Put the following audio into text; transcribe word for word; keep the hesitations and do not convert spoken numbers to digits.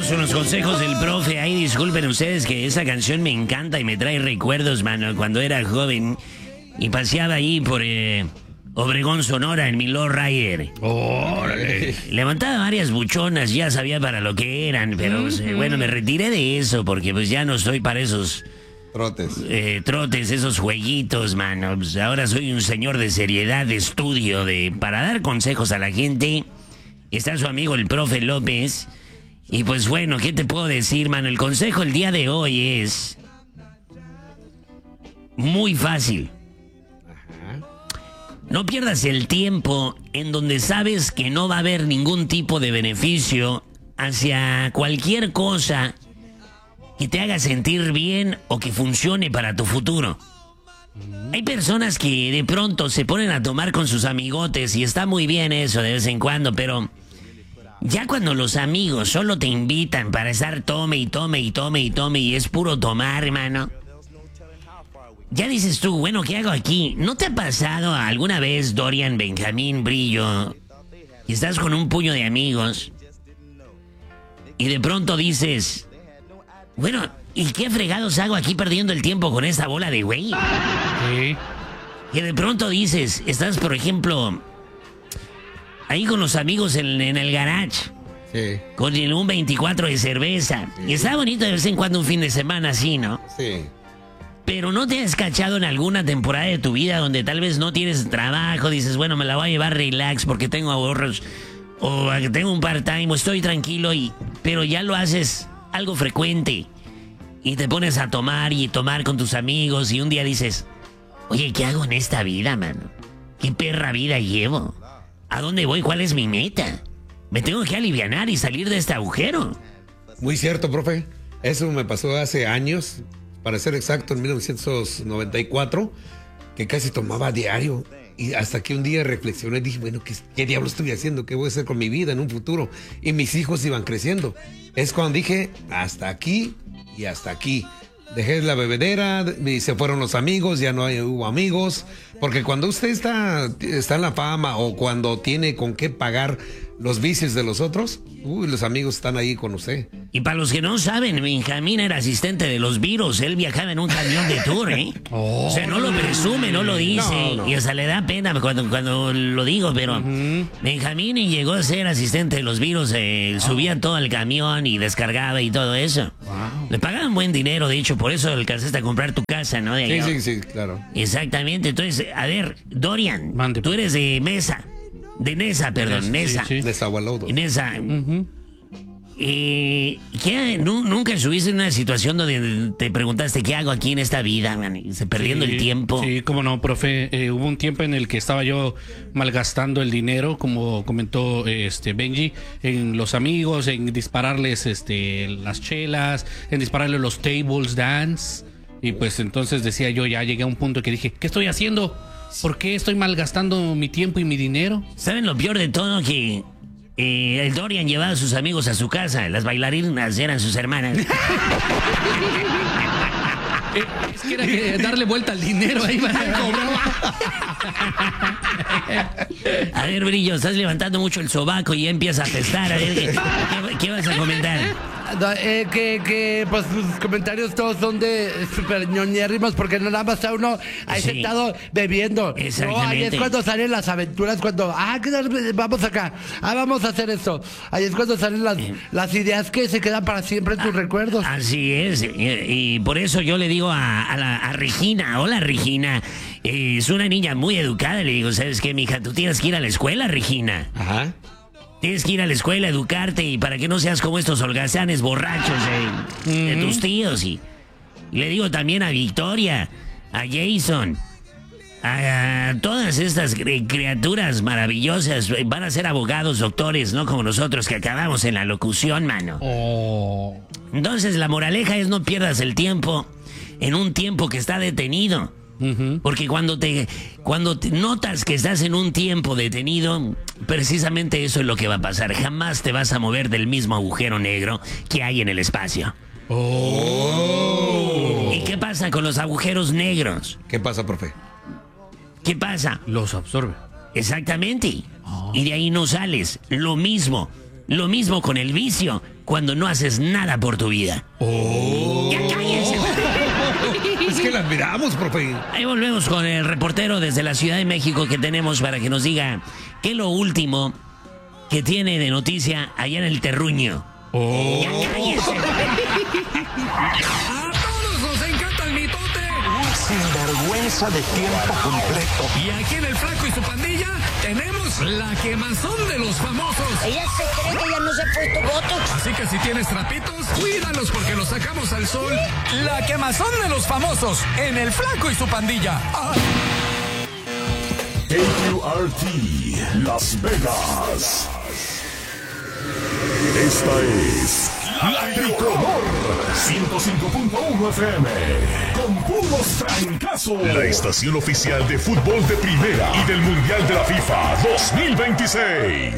Vamos con los consejos del profe. Ahí disculpen ustedes que esa canción me encanta y me trae recuerdos, mano, cuando era joven y paseaba ahí por eh, Obregón, Sonora, en mi lowrider. ¡Órale! Levantaba varias buchonas, ya sabía para lo que eran, pero pues, eh, bueno, me retiré de eso porque pues ya no estoy para esos... Trotes. Eh, trotes, esos jueguitos, mano. Pues ahora soy un señor de seriedad, de estudio, de para dar consejos a la gente. Está su amigo el profe López. Y pues bueno, ¿qué te puedo decir, mano? El consejo el día de hoy es muy fácil. No pierdas el tiempo en donde sabes que no va a haber ningún tipo de beneficio hacia cualquier cosa que te haga sentir bien o que funcione para tu futuro. Hay personas que de pronto se ponen a tomar con sus amigotes y está muy bien eso de vez en cuando, pero ya cuando los amigos solo te invitan para estar tome y tome y tome y tome y es puro tomar, hermano, ya dices tú, bueno, ¿qué hago aquí? ¿No te ha pasado alguna vez, Dorian, Benjamín, Brillo, y estás con un puño de amigos y de pronto dices... Bueno, ¿y qué fregados hago aquí perdiendo el tiempo con esta bola de güey? Sí. Que de pronto dices, estás, por ejemplo, ahí con los amigos en, en el garage. Sí. Con el un veinticuatro de cerveza. Sí. Y está bonito de vez en cuando un fin de semana así, ¿no? Sí. Pero ¿no te has cachado en alguna temporada de tu vida donde tal vez no tienes trabajo? Dices, bueno, me la voy a llevar relax porque tengo ahorros. O tengo un part-time o estoy tranquilo y... Pero ya lo haces... algo frecuente y te pones a tomar y tomar con tus amigos y un día dices, oye, ¿qué hago en esta vida, mano? ¿Qué perra vida llevo? ¿A dónde voy? ¿Cuál es mi meta? Me tengo que alivianar y salir de este agujero. Muy cierto, profe. Eso me pasó hace años, para ser exacto, en mil novecientos noventa y cuatro, que casi tomaba a diario. Y hasta que un día reflexioné y dije, bueno, ¿qué, ¿qué diablo estoy haciendo? ¿Qué voy a hacer con mi vida en un futuro? Y mis hijos iban creciendo. Es cuando dije, hasta aquí y hasta aquí. Dejé la bebedera y se fueron los amigos, ya no hay, hubo amigos. Porque cuando usted está, está en la fama o cuando tiene con qué pagar los vicios de los otros, uy, los amigos están ahí con usted. Y para los que no saben, Benjamín era asistente de los virus. Él viajaba en un camión de tour, ¿eh? Oh, o sea, no lo presume, no lo dice. No, no. Y hasta le da pena cuando, cuando lo digo, pero uh-huh. Benjamín llegó a ser asistente de los virus. Eh, oh. Subía todo al camión y descargaba y todo eso. Wow. Le pagaban buen dinero, de hecho, por eso alcanzaste a comprar tu casa, ¿no? De sí, sí, sí, claro. Exactamente. Entonces, a ver, Dorian, Mande. Tú eres de Mesa. De Nesa, perdón, sí, Nesa. Sí, sí. Nezahualóyotl. Nesa. Uh-huh. Eh, ¿qué, ¿Nunca estuviste en una situación donde te preguntaste qué hago aquí en esta vida, man? Perdiendo sí, el tiempo. Sí, cómo no, profe. Eh, hubo un tiempo en el que estaba yo malgastando el dinero, como comentó este Benji, en los amigos, en dispararles este las chelas, en dispararles los tables dance. Y pues entonces decía yo, ya llegué a un punto que dije, ¿qué estoy haciendo? ¿Por qué estoy malgastando mi tiempo y mi dinero? ¿Saben lo peor de todo? Que eh, el Dorian llevaba a sus amigos a su casa. Las bailarinas eran sus hermanas. eh, es que era que darle vuelta al dinero ahí para cobrar. A ver, Brillo, estás levantando mucho el sobaco y ya empieza a pestar. A ver, ¿qué, qué, qué vas a comentar? No, eh, que, que pues sus comentarios todos son de super ñoñérrimos porque no nada más está uno ahí sí. sentado bebiendo. No, ahí es cuando salen las aventuras, cuando, ah, que vamos acá, ah, vamos a hacer esto. Ahí es cuando salen las, eh. las ideas que se quedan para siempre en tus ah, recuerdos. Así es, y, y por eso yo le digo a, a, la, a Regina, hola Regina, eh, es una niña muy educada, le digo, ¿sabes qué, mija? Tú tienes que ir a la escuela, Regina. Ajá. Tienes que ir a la escuela, educarte y para que no seas como estos holgazanes borrachos de, uh-huh. de tus tíos. Y, y le digo también a Victoria, a Jason, a, a todas estas criaturas maravillosas. Van a ser abogados, doctores, no como nosotros que acabamos en la locución, mano. Oh. Entonces la moraleja es no pierdas el tiempo en un tiempo que está detenido. Uh-huh. Porque cuando te cuando te notas que estás en un tiempo detenido, precisamente eso es lo que va a pasar. Jamás te vas a mover del mismo agujero negro que hay en el espacio. Oh. ¿Y qué pasa con los agujeros negros? ¿Qué pasa, profe? ¿Qué pasa? Los absorbe. Exactamente. Oh. Y de ahí no sales. Lo mismo. Lo mismo con el vicio, cuando no haces nada por tu vida. Oh. ¡Ya cállense! Es que la admiramos, profe. Ahí volvemos con el reportero desde la Ciudad de México que tenemos para que nos diga qué es lo último que tiene de noticia allá en el terruño. Oh. ¡Ya cállense! ¡A todos nos encanta el mitote! Sinvergüenza de tiempo completo. Y aquí en el Flaco y su pandilla tenemos la quemazón de los famosos. Ella se cree que ya no se ha puesto botox. Así que si tienes trapitos, cuídalos porque los sacamos al sol. La quemazón de los famosos en el Flaco y su pandilla. ¡Ah! K Q R T Las Vegas. Esta es La Tricolor ciento cinco punto uno F M con puros trancazos. La estación oficial de fútbol de primera y del Mundial de la FIFA dos mil veintiséis.